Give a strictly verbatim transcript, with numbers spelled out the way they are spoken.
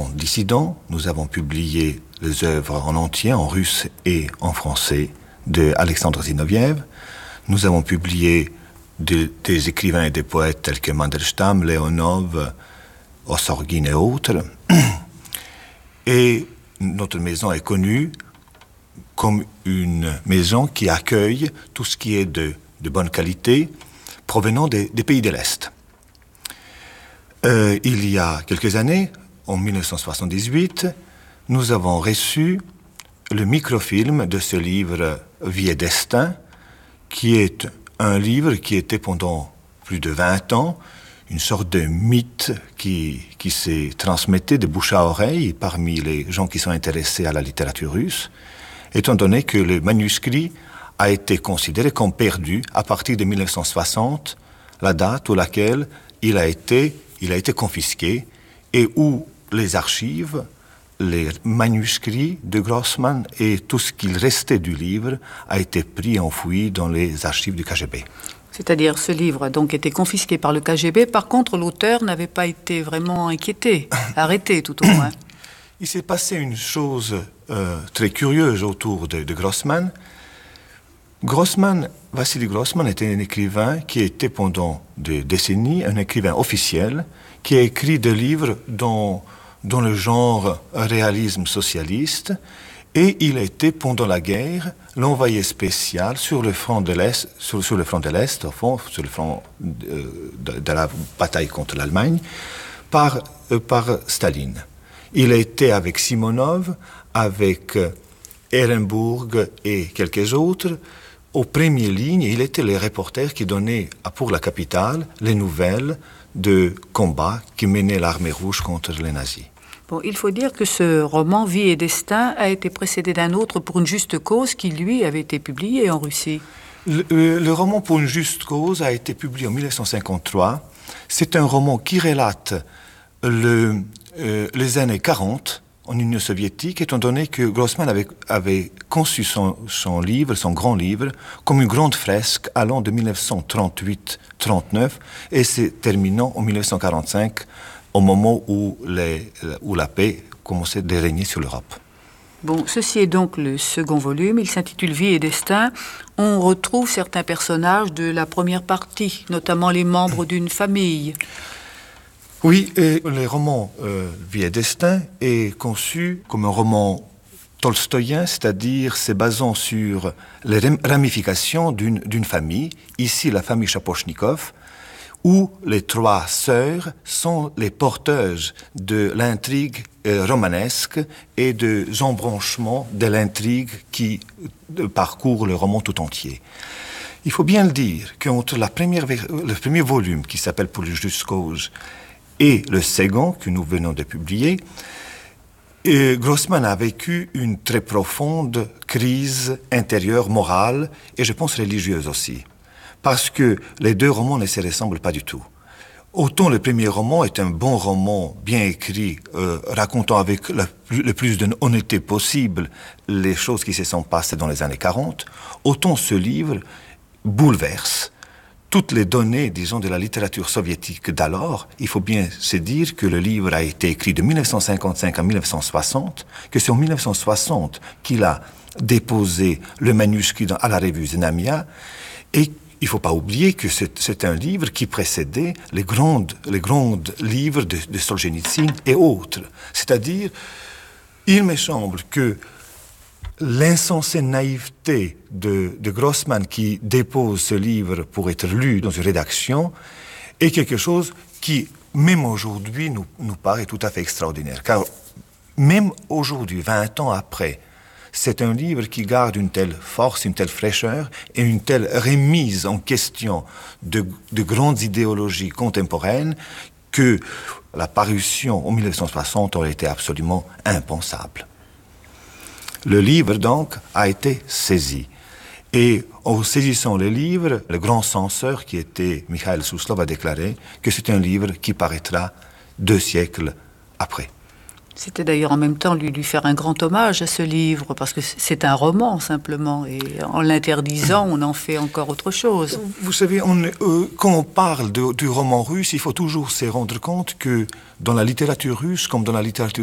roman dissident. Nous avons publié les œuvres en entier, en russe et en français, de Alexandre Zinoviev. Nous avons publié de, des écrivains et des poètes tels que Mandelstam, Leonov, Ossorgin et autres. Et notre maison est connue comme une maison qui accueille tout ce qui est de, de bonne qualité provenant des, des pays de l'Est. Euh, il y a quelques années, en mille neuf cent soixante-dix-huit, nous avons reçu le microfilm de ce livre « Vie et destin », qui est un livre qui était pendant plus de vingt ans une sorte de mythe qui, qui s'est transmetté de bouche à oreille parmi les gens qui sont intéressés à la littérature russe, étant donné que le manuscrit a été considéré comme perdu à partir de mille neuf cent soixante, la date où laquelle il a été, il a été confisqué et où les archives, les manuscrits de Grossman et tout ce qu'il restait du livre a été pris et enfoui dans les archives du K G B. C'est-à-dire, ce livre a donc été confisqué par le K G B. Par contre, l'auteur n'avait pas été vraiment inquiété, arrêté tout au moins. Il s'est passé une chose euh, très curieuse autour de, de Grossman. Grossman, Vassili Grossman était un écrivain qui était pendant des décennies un écrivain officiel qui a écrit des livres dans, dans le genre réalisme socialiste. Et il était, pendant la guerre, l'envoyé spécial sur le front de l'Est, sur, sur le front de l'Est, au fond, sur le front de, de, de la bataille contre l'Allemagne, par, euh, par Staline. Il était avec Simonov, avec euh, Ehrenburg et quelques autres, aux premières lignes. Il était le reporter qui donnait pour la capitale les nouvelles de combats qui menaient l'armée rouge contre les nazis. Bon, il faut dire que ce roman, Vie et destin, a été précédé d'un autre pour une juste cause qui, lui, avait été publié en Russie. Le, euh, le roman Pour une juste cause a été publié en mille neuf cent cinquante-trois. C'est un roman qui relate le, euh, les années quarante en Union soviétique, étant donné que Grossman avait, avait conçu son, son livre, son grand livre, comme une grande fresque allant de mille neuf cent trente-huit trente-neuf et se terminant en mille neuf cent quarante-cinq, au moment où, les, où la paix commençait à régner sur l'Europe. Bon, ceci est donc le second volume. Il s'intitule Vie et destin. On retrouve certains personnages de la première partie, notamment les membres d'une famille. Oui, et le roman euh, Vie et destin est conçu comme un roman tolstoïen, c'est-à-dire se basant sur les ramifications d'une, d'une famille, ici la famille Shapochnikov, où les trois sœurs sont les porteuses de l'intrigue euh, romanesque et des embranchements de l'intrigue qui euh, parcourt le roman tout entier. Il faut bien le dire qu'entre la première, le premier volume, qui s'appelle Pour une juste cause, et le second, que nous venons de publier, euh, Grossman a vécu une très profonde crise intérieure, morale, et je pense religieuse aussi. Parce que les deux romans ne se ressemblent pas du tout. Autant le premier roman est un bon roman bien écrit, euh, racontant avec le, le plus d'honnêteté possible les choses qui se sont passées dans les années quarante, autant ce livre bouleverse toutes les données, disons, de la littérature soviétique d'alors. Il faut bien se dire que le livre a été écrit de mille neuf cent cinquante-cinq à mille neuf cent soixante, que c'est en mille neuf cent soixante qu'il a déposé le manuscrit dans, à la revue Znamia, et il ne faut pas oublier que c'est, c'est un livre qui précédait les grands les grandes livres de, de Solzhenitsyn et autres. C'est-à-dire, il me semble que l'insensée naïveté de, de Grossman qui dépose ce livre pour être lu dans une rédaction est quelque chose qui, même aujourd'hui, nous, nous paraît tout à fait extraordinaire. Car même aujourd'hui, vingt ans après, c'est un livre qui garde une telle force, une telle fraîcheur et une telle remise en question de, de grandes idéologies contemporaines que la parution en mille neuf cent soixante aurait été absolument impensable. Le livre, donc, a été saisi. Et en saisissant le livre, le grand censeur qui était Mikhail Suslov a déclaré que c'est un livre qui paraîtra deux siècles après. C'était d'ailleurs en même temps lui, lui faire un grand hommage à ce livre, parce que c'est un roman simplement, et en l'interdisant, on en fait encore autre chose. Vous savez, on, euh, quand on parle de, du roman russe, il faut toujours se rendre compte que dans la littérature russe, comme dans la littérature